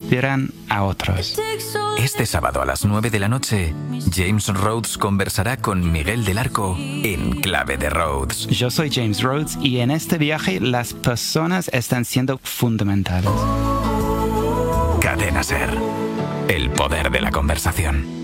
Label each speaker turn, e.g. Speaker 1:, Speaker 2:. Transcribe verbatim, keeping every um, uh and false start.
Speaker 1: inspiran a otros.
Speaker 2: Este sábado a las nueve de la noche, James Rhodes conversará con Miguel del Arco en Clave de Rhodes.
Speaker 1: Yo soy James Rhodes y en este viaje las personas están siendo fundamentales.
Speaker 2: Cadena SER. El poder de la conversación.